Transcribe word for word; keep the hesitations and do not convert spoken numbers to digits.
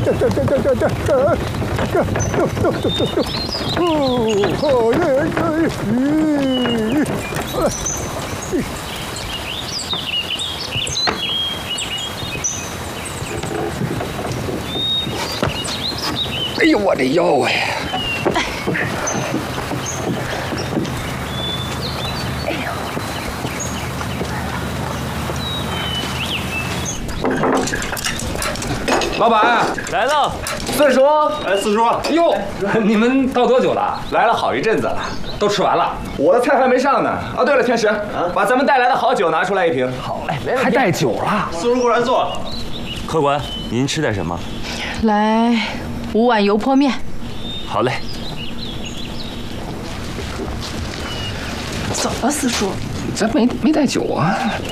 这这这这这这这这，哦，耶耶，咦，哎呦，我的腰哎！哎呦！老板来了， 四叔， 哎，四叔， 哟，你们到多久了？ 来了好一阵子了， 都吃完了。 我的菜还没上呢。啊，对了，天石，把咱们带来的好酒拿出来一瓶。 好嘞，还带酒了。 四叔过来坐。客官，您吃点什么？ 来五碗油泼面。 好嘞。 走了，四叔。 这没没带酒啊？